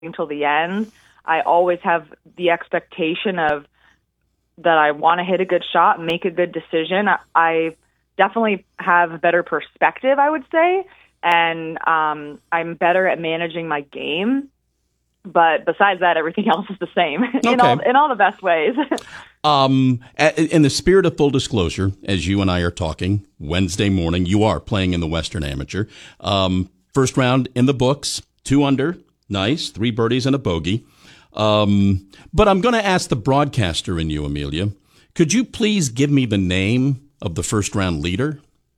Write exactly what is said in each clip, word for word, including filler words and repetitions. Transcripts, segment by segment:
until the end. I always have the expectation of that I want to hit a good shot, make a good decision. I, I definitely have a better perspective, I would say, and um, I'm better at managing my game. But besides that, everything else is the same okay. in all in all the best ways. um, in the spirit of full disclosure, as you and I are talking Wednesday morning, you are playing in the Western Amateur. Um, first round in the books, two under, nice, three birdies and a bogey. Um, but I'm going to ask the broadcaster in you, Amelia. Could you please give me the name of the first round leader?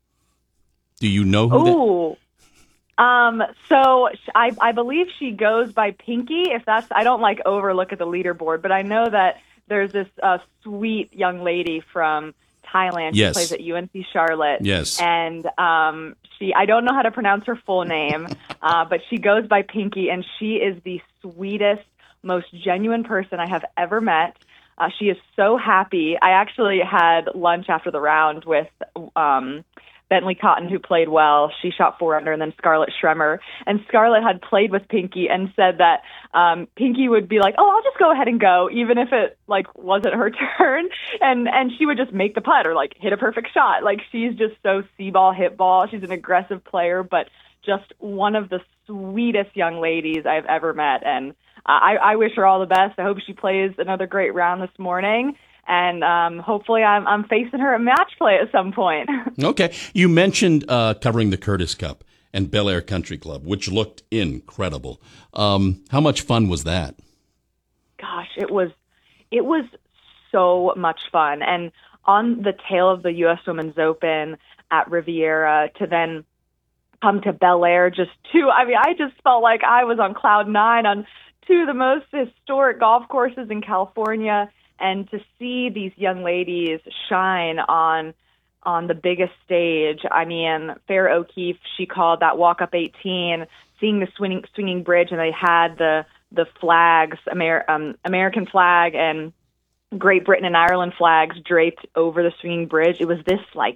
Do you know who? Ooh. Um, so I, I believe she goes by Pinky. If that's, I don't like overlook at the leaderboard, but I know that there's this uh, sweet young lady from Thailand. Yes. She plays at U N C Charlotte. Yes. And um, she, I don't know how to pronounce her full name, uh, but she goes by Pinky, and she is the sweetest, most genuine person I have ever met. Uh, she is so happy. I actually had lunch after the round with um, Bentley Cotton, who played well. She shot four under, and then Scarlett Schremer. And Scarlett had played with Pinky and said that um, Pinky would be like, "Oh, I'll just go ahead and go," even if it like wasn't her turn. And and she would just make the putt or like hit a perfect shot. Like, she's just so see-ball, hit ball. She's an aggressive player, but just one of the sweetest young ladies I've ever met. And I, I wish her all the best. I hope she plays another great round this morning. And um, hopefully I'm, I'm facing her at match play at some point. Okay. You mentioned uh, covering the Curtis Cup and Bel Air Country Club, which looked incredible. Um, how much fun was that? Gosh, it was it was so much fun. And on the tail of the U S Women's Open at Riviera to then come to Bel Air, just two, I mean, I just felt like I was on cloud nine on two of the most historic golf courses in California. And to see these young ladies shine on on the biggest stage, I mean, Farrah O'Keefe, she called that walk up eighteen, seeing the swinging swinging bridge, and they had the the flags, Amer- um, American flag and Great Britain and Ireland flags draped over the swinging bridge. It was this like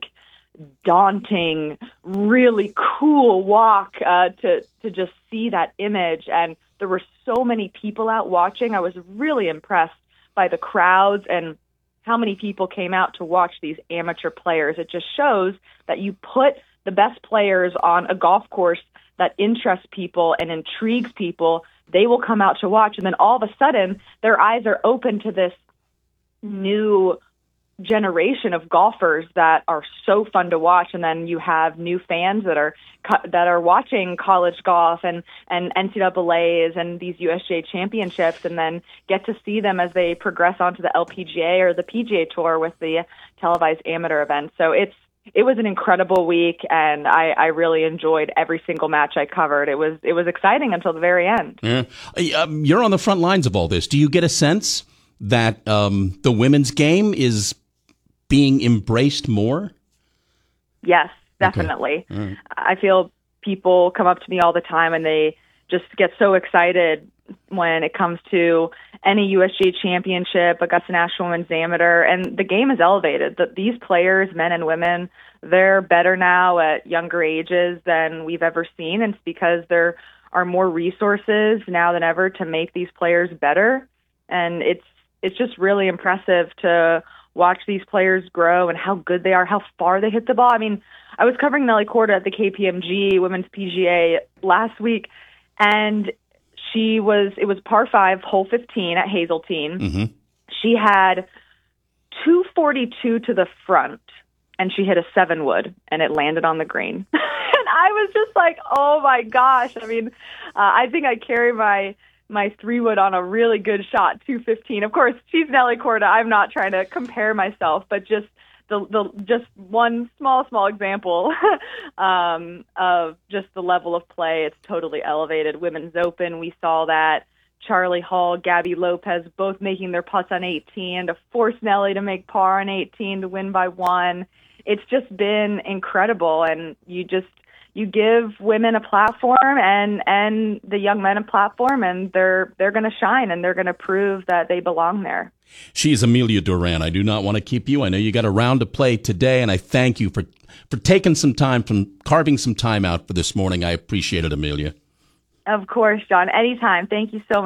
daunting, really cool walk uh, to to just see that image, and there were so many people out watching. I was really impressed by the crowds and how many people came out to watch these amateur players. It just shows that you put the best players on a golf course that interests people and intrigues people. They will come out to watch, and then all of a sudden their eyes are open to this new generation of golfers that are so fun to watch. And then you have new fans that are that are watching college golf and and N C double A's and these U S G A championships, and then get to see them as they progress onto the L P G A or the P G A Tour with the televised amateur events. So it's it was an incredible week, and I, I really enjoyed every single match I covered. It was it was exciting until the very end. Yeah. Um, you're on the front lines of all this. Do you get a sense that um, the women's game is being embraced more? Yes, definitely. Okay. Right. I feel people come up to me all the time and they just get so excited when it comes to any U S G A championship, Augusta National Women's Amateur, and the game is elevated. The, these players, men and women, they're better now at younger ages than we've ever seen, and it's because there are more resources now than ever to make these players better. And it's it's just really impressive to watch these players grow and how good they are, how far they hit the ball. I mean, I was covering Nelly Korda at the K P M G Women's P G A last week, and she was, it was par five, hole fifteen at Hazeltine. Mm-hmm. She had two forty-two to the front, and she hit a seven wood, and it landed on the green. And I was just like, oh my gosh. I mean, uh, I think I carry my my three wood on a really good shot, two fifteen. Of course, she's Nelly Korda. I'm not trying to compare myself, but just the the just one small small example um, of just the level of play. It's totally elevated. Women's Open, we saw that. Charlie Hall, Gabby Lopez, both making their putts on eighteen to force Nelly to make par on eighteen to win by one. It's just been incredible, and you just you give women a platform and and the young men a platform, and they're they're going to shine, and they're going to prove that they belong there. She's Amelia Duran. I do not want to keep you. I know you got a round to play today, and I thank you for for taking some time, from carving some time out for this morning. I appreciate it, Amelia. Of course, John. Anytime. Thank you so much.